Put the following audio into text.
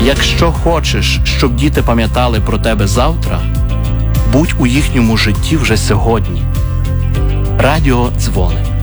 Якщо хочеш, щоб діти пам'ятали про тебе завтра, будь у їхньому житті вже сьогодні. Радіо Дзвони.